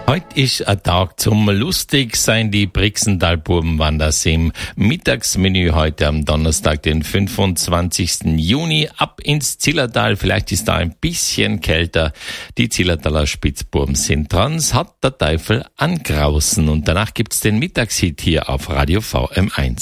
Heute ist ein Tag zum lustig sein. Die Brixentalbuben waren das im Mittagsmenü heute am Donnerstag, den 25. Juni. Ab ins Zillertal. Vielleicht ist da ein bisschen kälter. Die Zillertaler Spitzbuben sind dran. Es hat der Teufel an Grausen. Und danach gibt's den Mittagshit hier auf Radio VM1.